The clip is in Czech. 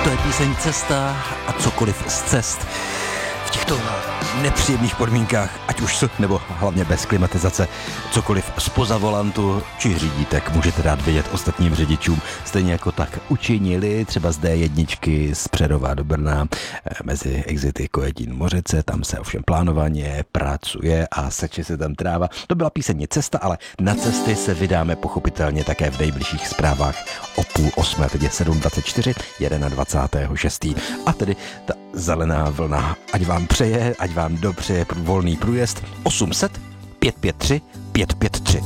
To je píseň Cesta a cokoliv z cest. V těchto nepříjemných podmínkách, ať už s, nebo hlavně bez klimatizace, cokoliv spoza volantu či řídítek můžete dát vědět ostatním řidičům. Stejně jako tak učinili třeba z D1 z Přerova do Brna mezi exity Kojetín Mořice, tam se ovšem plánovaně pracuje a seče se tam tráva. To byla píseň Cesta, ale na cesty se vydáme pochopitelně také v nejbližších zprávách o 7:30, teď je 7:24, 21.6. A tedy ta zelená vlna, ať vám přeje, ať vám dopřeje volný průjezd 800 553 553.